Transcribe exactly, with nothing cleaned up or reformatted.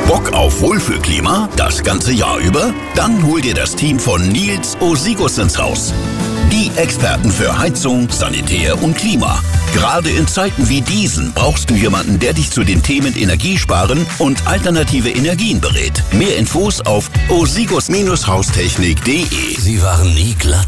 Bock auf Wohlfühlklima das ganze Jahr über? Dann hol dir das Team von Nils Osigus ins Haus. Die Experten für Heizung, Sanitär und Klima. Gerade in Zeiten wie diesen brauchst du jemanden, der dich zu den Themen Energiesparen und alternative Energien berät. Mehr Infos auf osigus Haustechnik punkt de. Sie waren nie glatt,